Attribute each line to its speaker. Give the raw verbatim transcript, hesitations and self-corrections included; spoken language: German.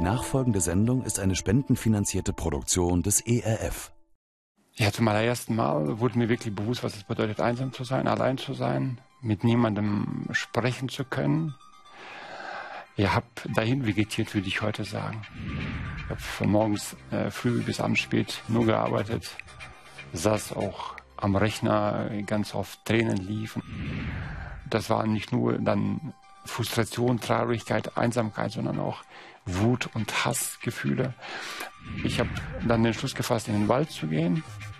Speaker 1: nachfolgende Sendung ist eine spendenfinanzierte Produktion des E R F.
Speaker 2: Ja, zum allerersten Mal wurde mir wirklich bewusst, was es bedeutet, einsam zu sein, allein zu sein, mit niemandem sprechen zu können. Ich habe dahin vegetiert, würde ich heute sagen. Ich habe von morgens äh, früh bis abends spät nur gearbeitet, saß auch am Rechner, ganz oft Tränen liefen. Das war nicht nur dann Frustration, Traurigkeit, Einsamkeit, sondern auch Wut und Hassgefühle. Ich habe dann den Entschluss gefasst, in den Wald zu gehen,